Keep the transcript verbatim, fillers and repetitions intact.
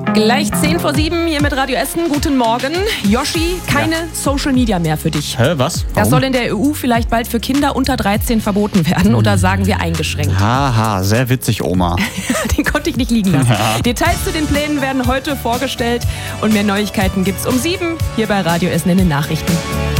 Gleich zehn vor sieben hier mit Radio Essen. Guten Morgen. Yoshi, keine ja. Social Media mehr für dich. Hä, was? Warum? Das soll in der E U vielleicht bald für Kinder unter dreizehn verboten werden. Oder sagen wir eingeschränkt. Haha, sehr witzig, Oma. Den konnte ich nicht liegen lassen. Ja. Details zu den Plänen werden heute vorgestellt. Und mehr Neuigkeiten gibt's um sieben hier bei Radio Essen in den Nachrichten.